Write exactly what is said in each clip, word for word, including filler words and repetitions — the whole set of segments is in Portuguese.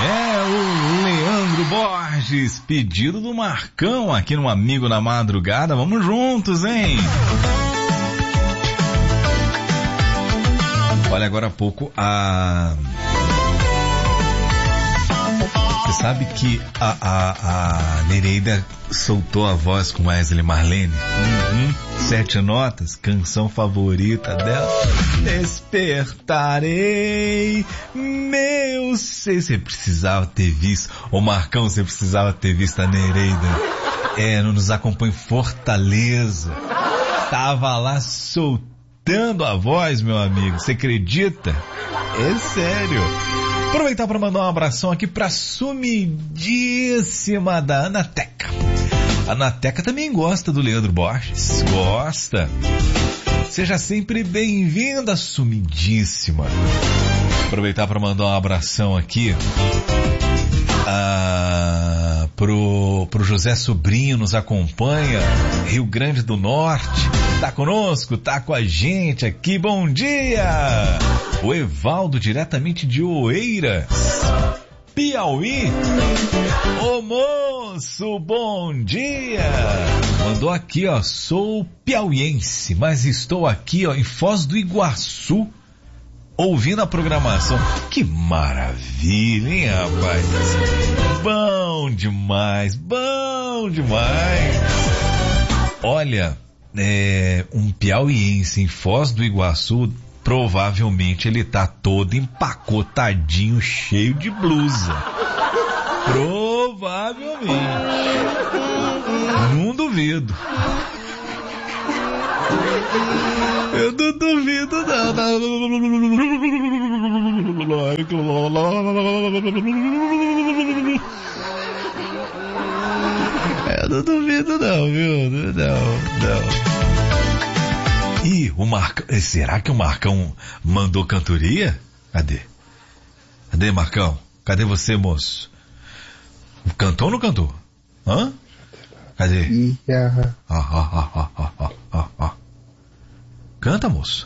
É o Leandro Borges, pedido do Marcão aqui no Amigo na Madrugada. Vamos juntos, hein? Olha, agora há pouco a... Você sabe que a, a, a Nereida soltou a voz com Wesley Marlene? Uhum. Sete notas, canção favorita dela. Despertarei, meu ser. Você precisava ter visto. Ô Marcão, você precisava ter visto a Nereida. É, nos acompanha em Fortaleza. Tava lá soltando a voz, meu amigo. Você acredita? É sério. Aproveitar para mandar um abração aqui pra sumidíssima da Anateca. A Anateca também gosta do Leandro Borges. Gosta. Seja sempre bem-vinda, sumidíssima. Aproveitar para mandar um abração aqui ah, pro, pro José Sobrinho, nos acompanha, Rio Grande do Norte. Tá conosco, tá com a gente aqui. Bom dia! O Evaldo, diretamente de Oeiras, Piauí. Ô moço, bom dia! Mandou aqui, ó, sou piauiense, mas estou aqui, ó, em Foz do Iguaçu, ouvindo a programação. Que maravilha, hein, rapaz? Bom demais, bom demais. Olha, é, um piauiense em Foz do Iguaçu, provavelmente ele tá todo empacotadinho, cheio de blusa. Provavelmente. Não duvido. Eu não duvido, não. Eu não duvido, não, viu? Não, não. Ih, o Marcão, será que o Marcão mandou cantoria? Cadê? Cadê, Marcão? Cadê você, moço? Cantou ou não cantou? Hã? Cadê? Ah, ah, ah, ah, ah, ah, ah. Canta, moço.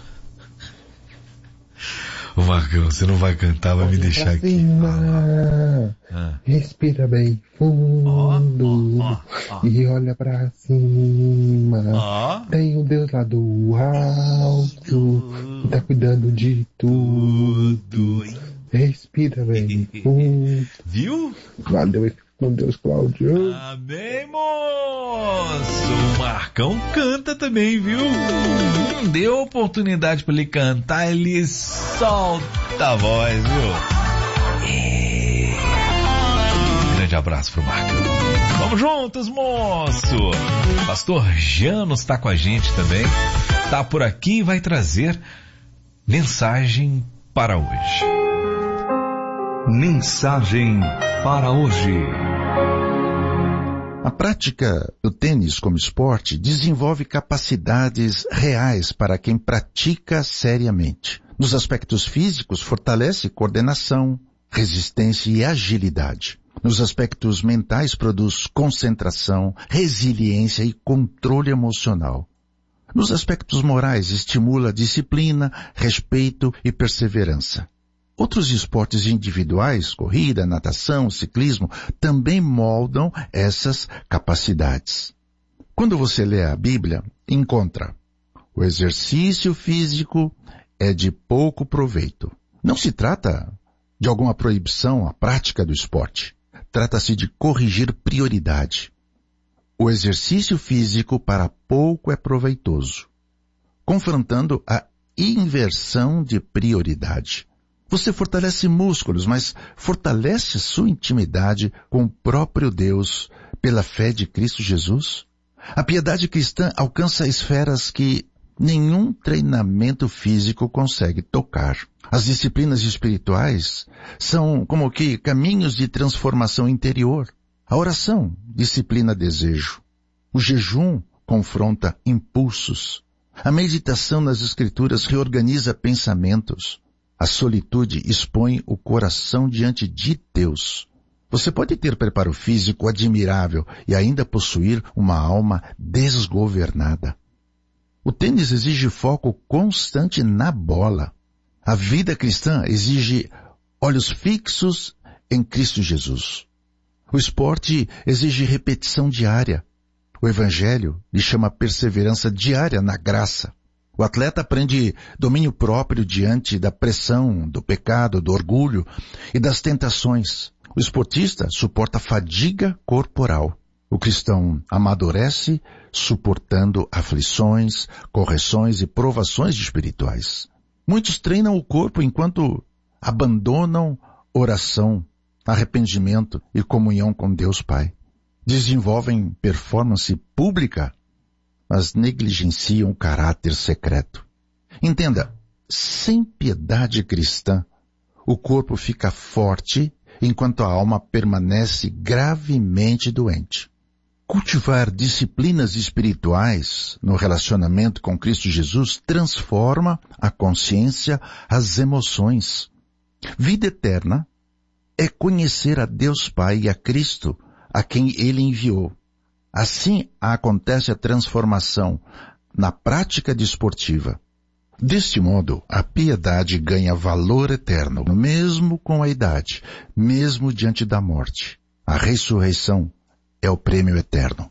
Ô Marcão, você não vai cantar, vai me deixar aqui. Ah, ah. Respira bem fundo, oh, oh, oh. E olha pra cima. Oh. Tem o Deus lá do alto, que tá cuidando de tudo. Respira bem fundo. Viu? Valeu com Deus, Cláudio. Amém, moço. O Marcão canta também, viu? Não deu oportunidade pra ele cantar, ele solta a voz, viu? É. Um grande abraço pro Marcão. Vamos juntos, moço. Pastor Janos tá com a gente também. Tá por aqui e vai trazer mensagem para hoje. Mensagem para hoje. A prática do tênis como esporte desenvolve capacidades reais para quem pratica seriamente. Nos aspectos físicos, fortalece coordenação, resistência e agilidade. Nos aspectos mentais, produz concentração, resiliência e controle emocional. Nos aspectos morais, estimula disciplina, respeito e perseverança. Outros esportes individuais, corrida, natação, ciclismo, também moldam essas capacidades. Quando você lê a Bíblia, encontra: o exercício físico é de pouco proveito. Não se trata de alguma proibição à prática do esporte. Trata-se de corrigir prioridade. O exercício físico para pouco é proveitoso, confrontando a inversão de prioridade. Você fortalece músculos, mas fortalece sua intimidade com o próprio Deus pela fé de Cristo Jesus? A piedade cristã alcança esferas que nenhum treinamento físico consegue tocar. As disciplinas espirituais são como que caminhos de transformação interior. A oração disciplina desejo. O jejum confronta impulsos. A meditação nas Escrituras reorganiza pensamentos. A solitude expõe o coração diante de Deus. Você pode ter preparo físico admirável e ainda possuir uma alma desgovernada. O tênis exige foco constante na bola. A vida cristã exige olhos fixos em Cristo Jesus. O esporte exige repetição diária. O Evangelho lhe chama perseverança diária na graça. O atleta aprende domínio próprio diante da pressão, do pecado, do orgulho e das tentações. O esportista suporta fadiga corporal. O cristão amadurece suportando aflições, correções e provações espirituais. Muitos treinam o corpo enquanto abandonam oração, arrependimento e comunhão com Deus Pai. Desenvolvem performance pública, mas negligenciam o caráter secreto. Entenda, sem piedade cristã, o corpo fica forte enquanto a alma permanece gravemente doente. Cultivar disciplinas espirituais no relacionamento com Cristo Jesus transforma a consciência, as emoções. Vida eterna é conhecer a Deus Pai e a Cristo, a quem Ele enviou. Assim acontece a transformação na prática desportiva. Deste modo, a piedade ganha valor eterno, mesmo com a idade, mesmo diante da morte. A ressurreição é o prêmio eterno.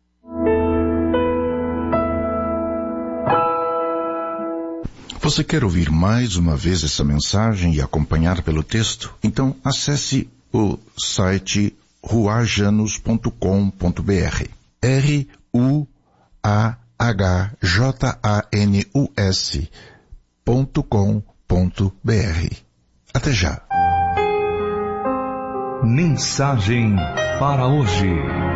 Você quer ouvir mais uma vez essa mensagem e acompanhar pelo texto? Então acesse o site ruajanus ponto com ponto b r. R U A H J A N U S ponto com ponto b r. Até já. Mensagem para hoje.